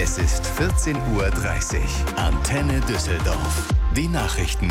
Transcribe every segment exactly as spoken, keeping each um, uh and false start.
Es ist vierzehn Uhr dreißig. Antenne Düsseldorf. Die Nachrichten.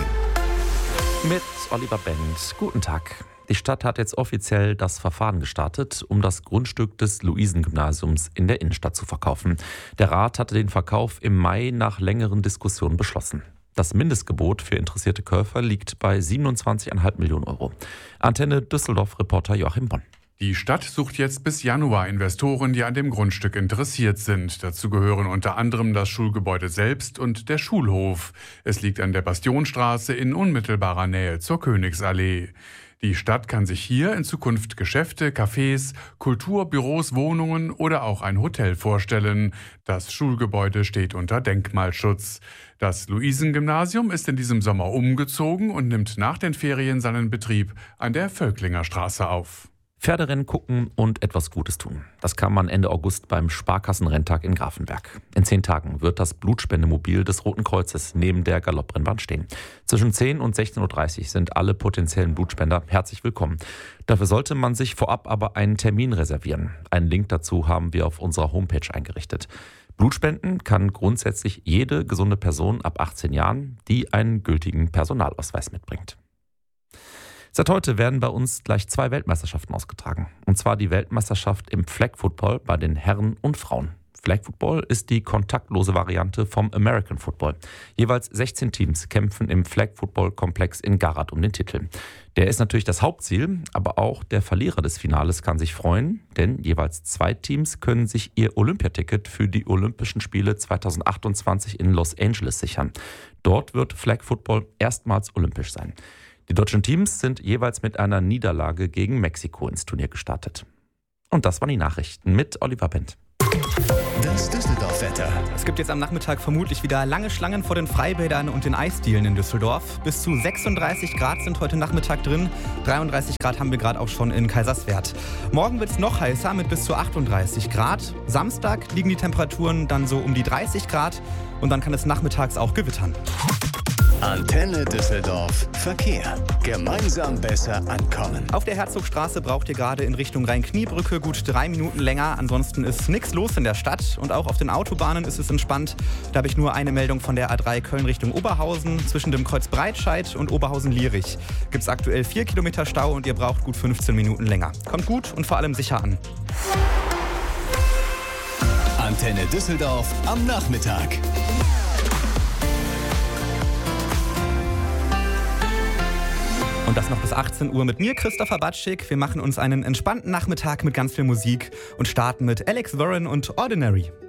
Mit Oliver Benz. Guten Tag. Die Stadt hat jetzt offiziell das Verfahren gestartet, um das Grundstück des Luisengymnasiums in der Innenstadt zu verkaufen. Der Rat hatte den Verkauf im Mai nach längeren Diskussionen beschlossen. Das Mindestgebot für interessierte Käufer liegt bei siebenundzwanzig Komma fünf Millionen Euro. Antenne Düsseldorf-Reporter Joachim Bonn. Die Stadt sucht jetzt bis Januar Investoren, die an dem Grundstück interessiert sind. Dazu gehören unter anderem das Schulgebäude selbst und der Schulhof. Es liegt an der Bastionstraße in unmittelbarer Nähe zur Königsallee. Die Stadt kann sich hier in Zukunft Geschäfte, Cafés, Kultur, Büros, Wohnungen oder auch ein Hotel vorstellen. Das Schulgebäude steht unter Denkmalschutz. Das Luisengymnasium ist in diesem Sommer umgezogen und nimmt nach den Ferien seinen Betrieb an der Völklinger Straße auf. Pferderennen gucken und etwas Gutes tun. Das kann man Ende August beim Sparkassenrenntag in Grafenberg. In zehn Tagen wird das Blutspendemobil des Roten Kreuzes neben der Galopprennbahn stehen. Zwischen zehn und sechzehn Uhr dreißig sind alle potenziellen Blutspender herzlich willkommen. Dafür sollte man sich vorab aber einen Termin reservieren. Einen Link dazu haben wir auf unserer Homepage eingerichtet. Blutspenden kann grundsätzlich jede gesunde Person ab achtzehn Jahren, die einen gültigen Personalausweis mitbringt. Seit heute werden bei uns gleich zwei Weltmeisterschaften ausgetragen. Und zwar die Weltmeisterschaft im Flag Football bei den Herren und Frauen. Flag Football ist die kontaktlose Variante vom American Football. Jeweils sechzehn Teams kämpfen im Flag Football Komplex in Garath um den Titel. Der ist natürlich das Hauptziel, aber auch der Verlierer des Finales kann sich freuen, denn jeweils zwei Teams können sich ihr Olympiaticket für die Olympischen Spiele zweitausendachtundzwanzig in Los Angeles sichern. Dort wird Flag Football erstmals olympisch sein. Die deutschen Teams sind jeweils mit einer Niederlage gegen Mexiko ins Turnier gestartet. Und das waren die Nachrichten mit Oliver Benz. Das Düsseldorf-Wetter. Es gibt jetzt am Nachmittag vermutlich wieder lange Schlangen vor den Freibädern und den Eisdielen in Düsseldorf. Bis zu sechsunddreißig Grad sind heute Nachmittag drin. dreiunddreißig Grad haben wir gerade auch schon in Kaiserswerth. Morgen wird es noch heißer mit bis zu achtunddreißig Grad. Samstag liegen die Temperaturen dann so um die dreißig Grad und dann kann es nachmittags auch gewittern. Antenne Düsseldorf. Verkehr. Gemeinsam besser ankommen. Auf der Herzogstraße braucht ihr gerade in Richtung Rhein-Kniebrücke gut drei Minuten länger. Ansonsten ist nichts los in der Stadt. Und auch auf den Autobahnen ist es entspannt. Da habe ich nur eine Meldung von der A drei Köln Richtung Oberhausen. Zwischen dem Kreuz Breitscheid und Oberhausen-Lierich gibt es aktuell vier Kilometer Stau und ihr braucht gut fünfzehn Minuten länger. Kommt gut und vor allem sicher an. Antenne Düsseldorf am Nachmittag. Und das noch bis achtzehn Uhr mit mir, Christopher Batschik. Wir machen uns einen entspannten Nachmittag mit ganz viel Musik und starten mit Alex Warren und Ordinary.